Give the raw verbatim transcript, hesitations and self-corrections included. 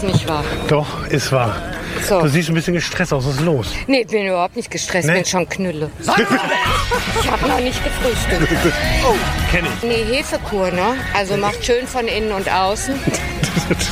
ist nicht wahr. Doch, ist wahr. So. Du siehst ein bisschen gestresst aus. Was ist los? Nee, ich bin überhaupt nicht gestresst, Nee? bin schon Knülle. Ich habe noch nicht gefrühstückt. Oh, kenn ich. Nee, Hefekur, ne? Also macht schön von innen und außen.